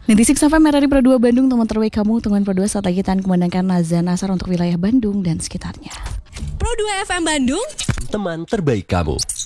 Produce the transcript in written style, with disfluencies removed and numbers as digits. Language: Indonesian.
96 FM RRI Pro 2 Bandung, teman terbaik kamu, teman Pro 2 saat lagi kita kumandangkan azan asar untuk wilayah Bandung dan sekitarnya. Pro 2 FM Bandung, teman terbaik kamu.